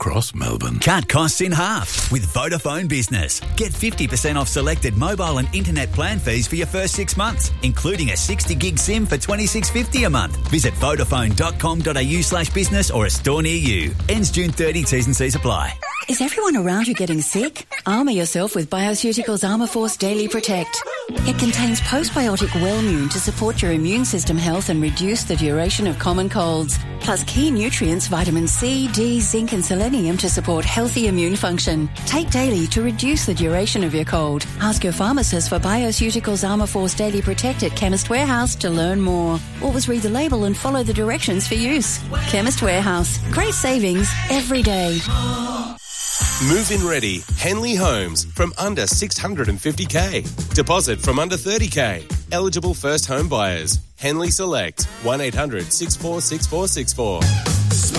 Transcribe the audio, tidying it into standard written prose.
across Melbourne. Cut costs in half with Vodafone Business. Get 50% off selected mobile and internet plan fees for your first 6 months, including a 60 gig SIM for $26.50 a month. Visit vodafone.com.au/business or a store near you. Ends June 30, T's and C's apply. Is everyone around you getting sick? Armour yourself with Bioceuticals Armourforce Daily Protect. It contains postbiotic Wellmune to support your immune system health and reduce the duration of common colds. Plus key nutrients vitamin C, D, zinc and selenium to support healthy immune function. Take daily to reduce the duration of your cold. Ask your pharmacist for Bioceuticals Armourforce Daily Protect at Chemist Warehouse to learn more. Always read the label and follow the directions for use. Chemist Warehouse. Great savings every day. Move-in ready. Henley Homes from under $650K. Deposit from under $30K. Eligible first home buyers. Henley Select. 1800 646464.